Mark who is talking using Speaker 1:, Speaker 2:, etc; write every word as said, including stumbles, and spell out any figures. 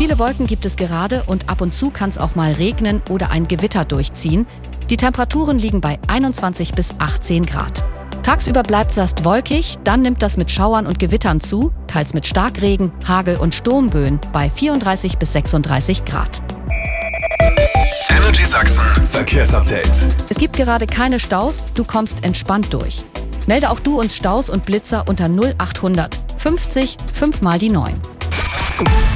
Speaker 1: Viele Wolken gibt es gerade und ab und zu kann es auch mal regnen oder ein Gewitter durchziehen. Die Temperaturen liegen bei einundzwanzig bis achtzehn Grad. Tagsüber bleibt es erst wolkig, dann nimmt das mit Schauern und Gewittern zu, teils mit Starkregen, Hagel und Sturmböen bei vierunddreißig bis sechsunddreißig Grad.
Speaker 2: Energy Sachsen Verkehrsupdate.
Speaker 1: Es gibt gerade keine Staus, du kommst entspannt durch. Melde auch du uns Staus und Blitzer unter null achthundert fünfzig fünf mal die neun.